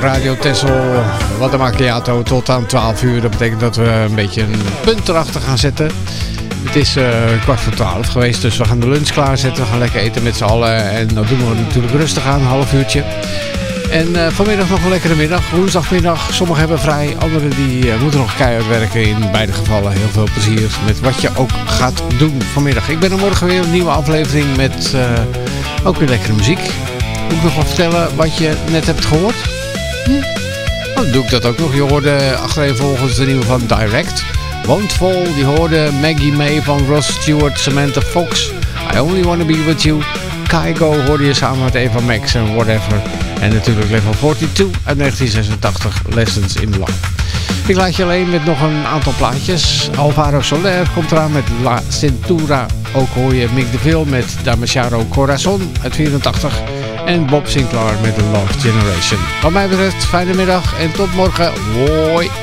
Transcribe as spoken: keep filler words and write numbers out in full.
Radio Texel, wat een macchiato tot aan twaalf uur. Dat betekent dat we een beetje een punt erachter gaan zetten. Het is uh, kwart voor twaalf geweest, dus we gaan de lunch klaarzetten. We gaan lekker eten met z'n allen en dat doen we natuurlijk rustig aan, een half uurtje. En uh, vanmiddag nog een lekkere middag, woensdagmiddag. Sommigen hebben vrij, anderen die uh, moeten nog keihard werken. In beide gevallen heel veel plezier met wat je ook gaat doen vanmiddag. Ik ben er morgen weer een nieuwe aflevering met uh, ook weer lekkere muziek. Moet ik nog wel vertellen wat je net hebt gehoord? Hm? Oh, dan doe ik dat ook nog. Je hoorde achtereenvolgens de nieuwe van Direct. Won't Fall, die hoorde Maggie May van Ross Stewart, Samantha Fox. I Only Wanna Be With You. Kygo hoorde je samen met Eva Max en Whatever. En natuurlijk Level tweeënveertig uit negentien zesentachtig, Lessons in Love. Ik laat je alleen met nog een aantal plaatjes. Alvaro Soler komt eraan met La Cintura. Ook hoor je Mick DeVille met Damasiaro Corazon uit vierentachtig. En Bob Sinclair met The Love Generation. Wat mij betreft, fijne middag en tot morgen. Hoi!